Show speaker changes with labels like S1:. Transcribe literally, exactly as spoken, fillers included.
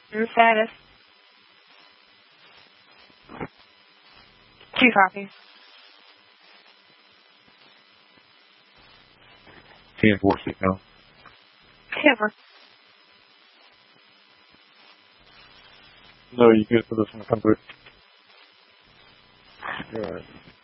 S1: Room status. Two copies.
S2: ten four signal.
S1: Cover.
S2: No, you good for this one to come through? All right.